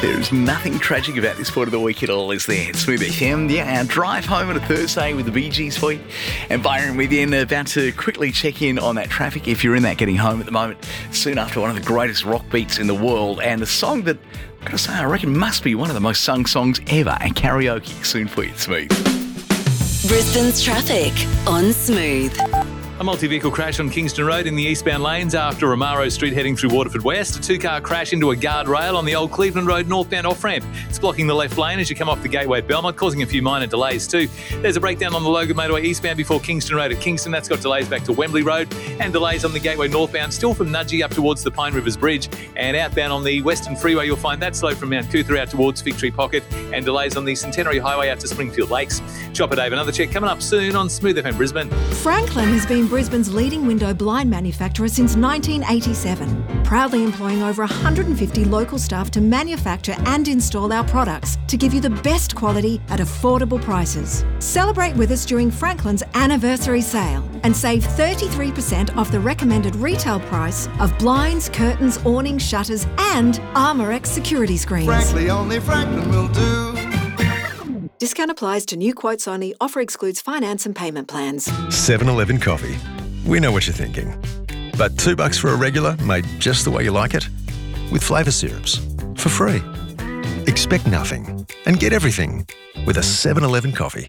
There is nothing tragic about this part of the week at all, is there? Smooth FM, yeah, our drive home on a Thursday with the Bee Gees for you. And Byron with you, and about to quickly check in on that traffic if you're in that getting home at the moment, soon after one of the greatest rock beats in the world, and a song that, I've got to say, I reckon must be one of the most sung songs ever, and karaoke soon for you, Smooth. Brisbane's traffic on Smooth. A multi-vehicle crash on Kingston Road in the eastbound lanes after Amaro Street heading through Waterford West. A two-car crash into a guardrail on the old Cleveland Road northbound off-ramp. It's blocking the left lane as you come off the Gateway at Belmont, causing a few minor delays too. There's a breakdown on the Logan Motorway eastbound before Kingston Road at Kingston. That's got delays back to Wembley Road, and delays on the Gateway northbound still from Nudgee up towards the Pine Rivers Bridge. And outbound on the Western Freeway, you'll find that slow from Mount Cootha out towards Victory Pocket, and delays on the Centenary Highway out to Springfield Lakes. Chopper Dave, another check coming up soon on Smooth FM Brisbane. Franklin has been Brisbane's leading window blind manufacturer since 1987, proudly employing over 150 local staff to manufacture and install our products to give you the best quality at affordable prices. Celebrate with us during Franklin's anniversary sale and save 33% off the recommended retail price of blinds, curtains, awnings, shutters and Armorex security screens. Frankly, only Franklin will do. Discount applies to new quotes only. Offer excludes finance and payment plans. 7-Eleven coffee. We know what you're thinking. But $2 for a regular made just the way you like it? With flavour syrups. For free. Expect nothing and get everything with a 7-Eleven coffee.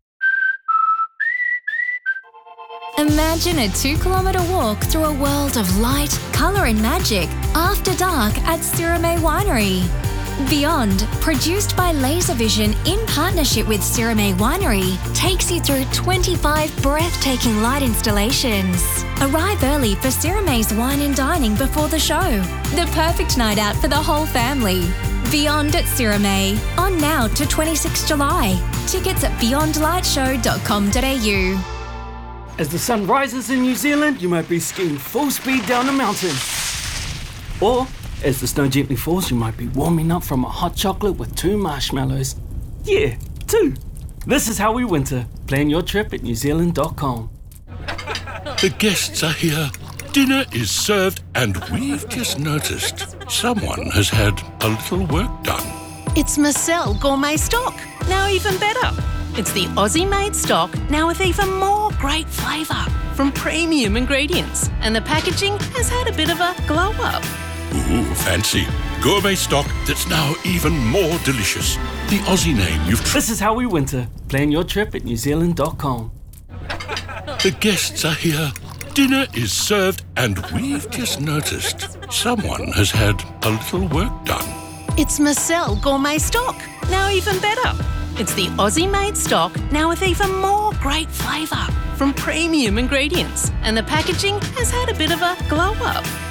Imagine a 2-kilometre walk through a world of light, colour and magic after dark at Sirame Winery. Beyond, produced by Laservision in partnership with Sirame Winery, takes you through 25 breathtaking light installations. Arrive early for Sirame's wine and dining before the show. The perfect night out for the whole family. Beyond at Sirame, on now to 26 July. Tickets at beyondlightshow.com.au. As the sun rises in New Zealand, you might be skiing full speed down a mountain. Or, as the snow gently falls, you might be warming up from a hot chocolate with 2 marshmallows. Yeah, 2. This is how we winter. Plan your trip at newzealand.com. The guests are here. Dinner is served, and we've just noticed someone has had a little work done. It's Marcel Gourmet Stock, now even better. It's the Aussie-made stock, now with even more great flavour from premium ingredients. And the packaging has had a bit of a glow-up. Ooh, fancy. Gourmet stock that's now even more delicious. The Aussie name you've This is how we winter. Plan your trip at newzealand.com. The guests are here. Dinner is served, and we've just noticed someone has had a little work done. It's Marcel Gourmet Stock, now even better. It's the Aussie-made stock, now with even more great flavour from premium ingredients. And the packaging has had a bit of a glow-up.